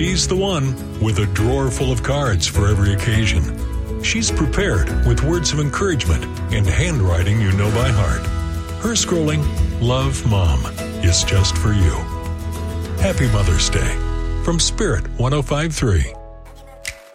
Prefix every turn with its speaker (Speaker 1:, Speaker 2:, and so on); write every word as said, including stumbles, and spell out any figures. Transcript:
Speaker 1: She's the one with a drawer full of cards for every occasion. She's prepared with words of encouragement and handwriting you know by heart. Her scrolling Love Mom is just for you. Happy Mother's Day from Spirit one oh five point three.